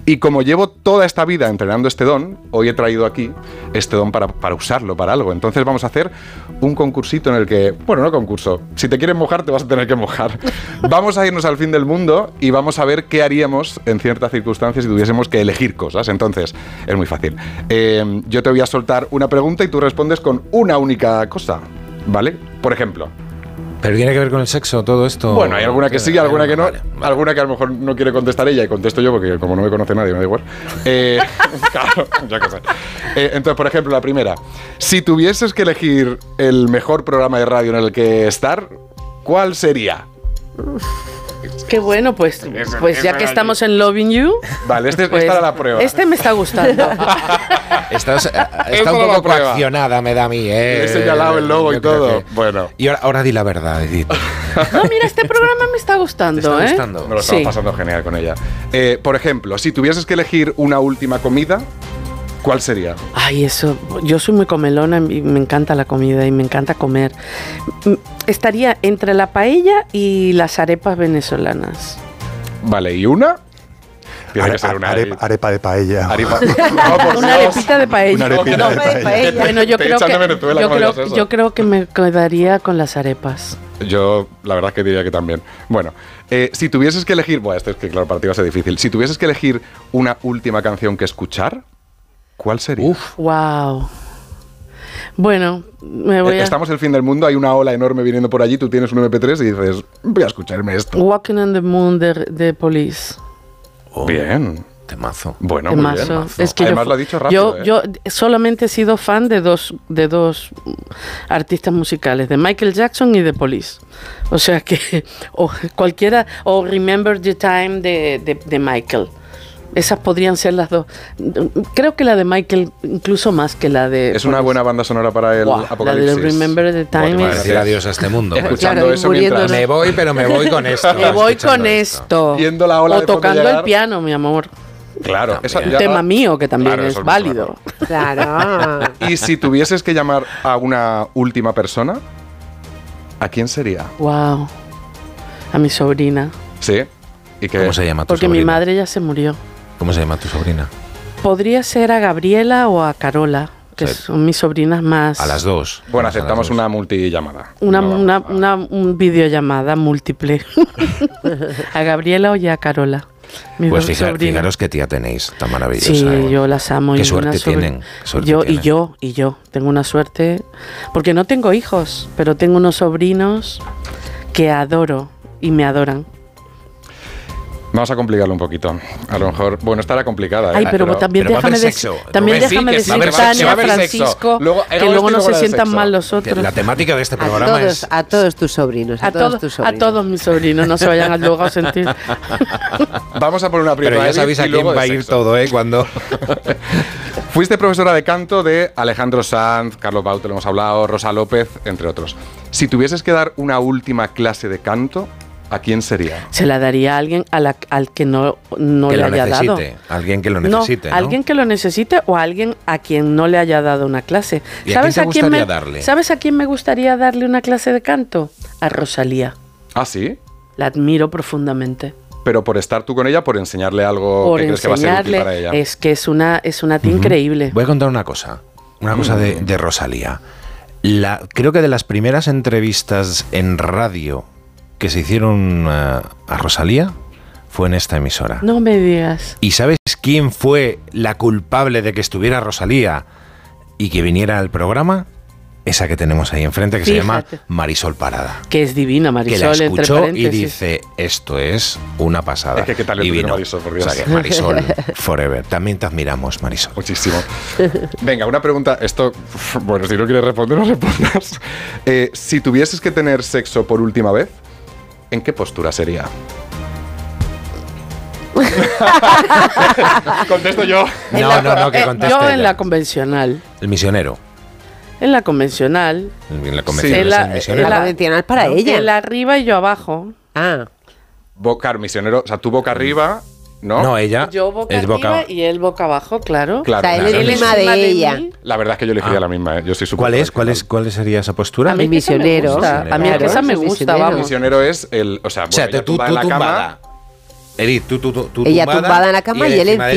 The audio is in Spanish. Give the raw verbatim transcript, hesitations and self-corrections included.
Y como llevo toda esta vida entrenando este don, hoy he traído aquí este don para, para usarlo, para algo. Entonces vamos a hacer un concursito en el que, bueno, no concurso, si te quieres mojar te vas a tener que mojar. Vamos a irnos al fin del mundo y vamos a ver qué haríamos en ciertas circunstancias si tuviésemos que elegir cosas. Entonces, es muy fácil. Eh, yo te voy a soltar una pregunta y tú respondes con una única cosa, ¿vale? Por ejemplo... ¿Pero tiene que ver con el sexo todo esto? Bueno, hay alguna que sí, alguna que no. Vale, vale. Alguna que a lo mejor no quiere contestar ella y contesto yo porque como no me conoce nadie, me da igual. Eh, claro, ya que sé. Eh, entonces, por ejemplo, la primera. Si tuvieses que elegir el mejor programa de radio en el que estar, ¿cuál sería? Qué bueno, pues, pues ya que estamos en Loving You... Vale, este, pues, esta era la prueba. Este me está gustando. Estás, está un poco coaccionada, me da a mí, ¿eh? He señalado el logo y todo. Que... Bueno. Y ahora, ahora di la verdad, Edith. No, mira, este programa me está gustando, ¿Te está ¿eh? gustando? Me lo estamos sí. pasando genial con ella. Eh, por ejemplo, si tuvieses que elegir una última comida, ¿cuál sería? Ay, eso... Yo soy muy comelona y me encanta la comida y me encanta comer. Estaría entre la paella y las arepas venezolanas. Vale, ¿y una? Tiene que ser una arepa, arepa de paella. Arepa. No, por una Dios. arepita de paella. Una arepita no, de paella. paella. Bueno, yo, creo que, Venezuela, yo, creo, eso. yo creo que me quedaría con las arepas. Yo, la verdad es que diría que también. Bueno, eh, si tuvieses que elegir... Bueno, esto es que claro, para ti va a ser difícil. Si tuvieses que elegir una última canción que escuchar, ¿cuál sería? Uf. Wow. Bueno, me voy a... Estamos en el fin del mundo, hay una ola enorme viniendo por allí, tú tienes un eme pe tres y dices, voy a escucharme esto. Walking on the Moon de, de Police. Oh, bien. Temazo. Bueno, Temazo. muy bien. Temazo. Es que Además yo, lo ha dicho rápido. Yo, ¿eh? yo solamente he sido fan de dos, de dos artistas musicales, de Michael Jackson y de Police. O sea que, o cualquiera, o Remember the Time de, de, de Michael. Esas podrían ser las dos. Creo que la de Michael incluso más que la de... Es una buena banda sonora para el wow, apocalipsis. La de Remember the Time. Bueno, es... decir adiós a este mundo. Escuchando claro, eso mientras... Me voy, pero me voy con esto. Me voy con esto. esto. Viendo la ola o de fondo tocando llegar. el piano, mi amor. Claro. Esa, Un ya... tema mío que también claro, es válido. Claro. Y si tuvieses que llamar a una última persona, ¿a quién sería? Wow. A mi sobrina. Sí. ¿Y qué? ¿Cómo se llama tu Porque sobrina? mi madre ya se murió. ¿Cómo se llama tu sobrina? Podría ser a Gabriela o a Carola, que sí. son mis sobrinas más... A las dos. Bueno, aceptamos una multillamada. Una, no una, a... una un videollamada múltiple. A Gabriela o ya a Carola. Pues fijar, fijaros qué tía tenéis tan maravillosa. Sí, ¿eh? yo las amo. Qué y suerte una sobre... tienen. Qué suerte yo tienen. Y yo, y yo. Tengo una suerte, porque no tengo hijos, pero tengo unos sobrinos que adoro y me adoran. Vamos a complicarlo un poquito. A lo mejor, bueno, estará complicada. ¿eh? Ay, pero, pero también pero déjame, de, también Rubén, déjame sí, decir, sí, Tania, Francisco, luego, que luego no se sientan mal los otros. La temática de este A programa todos, es... a todos tus sobrinos, a, a, todos todo, tus sobrinos. a todos mis sobrinos, no se vayan a luego a sentir. Vamos a poner una primera. Pero ya sabéis a quién va a ir todo, ¿eh? Cuando... Fuiste profesora de canto de Alejandro Sanz, Carlos Baute, lo hemos hablado, Rosa López, entre otros. Si tuvieses que dar una última clase de canto, ¿a quién sería? Se la daría a alguien a la, al que no, no que le lo haya necesite, dado. Alguien que lo necesite, no, ¿no? Alguien que lo necesite o alguien a quien no le haya dado una clase. ¿Y a quién te gustaría me, darle? ¿Sabes a quién me gustaría darle una clase de canto? A Rosalía. ¿Ah, sí? La admiro profundamente. Pero por estar tú con ella, por enseñarle algo por que crees que va a ser útil para ella. Es que es una, es una tía uh-huh. increíble. Voy a contar una cosa. Una cosa uh-huh. de, de Rosalía. La, creo que de las primeras entrevistas en radio que se hicieron uh, a Rosalía fue en esta emisora. No me digas. ¿Y sabes quién fue la culpable de que estuviera Rosalía y que viniera al programa? Esa que tenemos ahí enfrente, que Fíjate. se llama Marisol Parada. Que es divina, Marisol, que la escuchó entre paréntesis. Y dice, esto es una pasada. Es que qué tal y vino. Marisol, por Dios. O sea, que Marisol, forever. También te admiramos, Marisol. Muchísimo. Venga, una pregunta. Esto, bueno, si no quieres responder, no respondas. Eh, si tuvieses que tener sexo por última vez, ¿en qué postura sería? Contesto yo. No, no, no, que conteste. Yo en ella. la convencional. El misionero. En la convencional. En la convencional. Sí, es la, el misionero. En la convencional para no, ella. Él arriba y yo abajo. Ah. Boca, misionero, o sea, tú boca arriba, ¿no? No, ella. Yo boca es arriba boca... y él boca abajo, claro. Claro, o sea, él claro. es encima de, de ella. Mí. La verdad es que yo elegiría ah. la misma, ¿eh? Yo soy súper ¿Cuál es? ¿Cuál es? ¿Cuál sería esa postura? A mí el misionero. misionero. A mí es que esa me gusta, misionero. vamos. El misionero es el, o sea, O sea, bueno, tú, tú tumbada en la tumbada. cama. Edith, tú, tú, tú, tú ella tumbada, tumbada en la cama y él encima.